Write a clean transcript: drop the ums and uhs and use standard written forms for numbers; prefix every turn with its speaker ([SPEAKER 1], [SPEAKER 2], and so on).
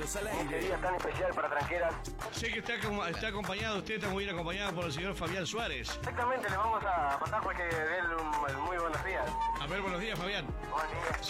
[SPEAKER 1] Audios al
[SPEAKER 2] Este
[SPEAKER 1] aire.
[SPEAKER 2] día tan especial para Tranqueras.
[SPEAKER 3] Sé que está acompañado, usted está muy bien acompañado por el señor Fabián Suárez.
[SPEAKER 2] Exactamente, le vamos a mandar porque de él un muy buenos días.
[SPEAKER 3] A ver, buenos días, Fabián.
[SPEAKER 2] Buen día.